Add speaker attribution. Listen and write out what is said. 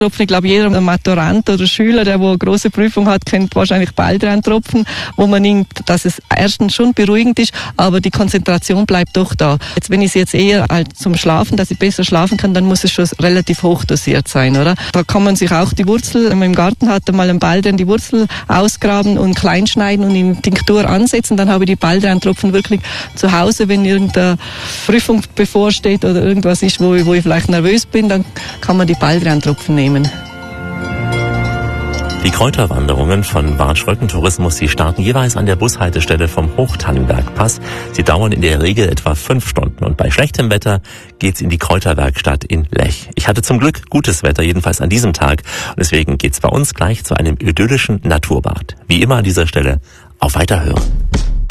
Speaker 1: Ich glaube, jeder Maturant oder Schüler, der eine große Prüfung hat, kennt wahrscheinlich Baldriantropfen, wo man denkt, dass es erstens schon beruhigend ist, aber die Konzentration bleibt doch da. Wenn ich es jetzt eher zum Schlafen, dass ich besser schlafen kann, dann muss es schon relativ hoch dosiert sein, oder? Da kann man sich auch die Wurzel, wenn man im Garten hat, mal einen Baldrian die Wurzel ausgraben und klein schneiden und in Tinktur ansetzen. Dann habe ich die Baldriantropfen wirklich zu Hause, wenn irgendeine Prüfung bevorsteht oder irgendwas ist, wo ich vielleicht nervös bin, dann kann man die Baldriantropfen nehmen.
Speaker 2: Die Kräuterwanderungen von Wartsch-Röcken Tourismus, die starten jeweils an der Bushaltestelle vom Hochtannenbergpass. Sie dauern in der Regel etwa 5 Stunden und bei schlechtem Wetter geht's in die Kräuterwerkstatt in Lech. Ich hatte zum Glück gutes Wetter, jedenfalls an diesem Tag. Und deswegen geht's bei uns gleich zu einem idyllischen Naturbad. Wie immer an dieser Stelle auf Weiterhören.